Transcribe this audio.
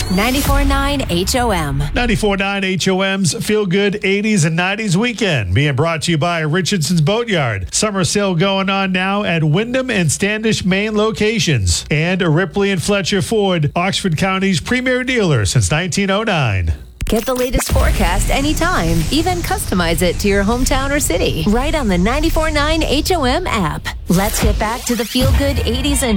94.9 HOM. 94.9 HOM's Feel Good 80s and 90s weekend being brought to you by Richardson's Boatyard. Summer sale going on now at Wyndham and Standish main locations. And Ripley and Fletcher Ford, Oxford County's premier dealer since 1909. Get the latest forecast anytime. Even customize it to your hometown or city. Right on the 94.9 HOM app. Let's get back to the Feel Good 80s and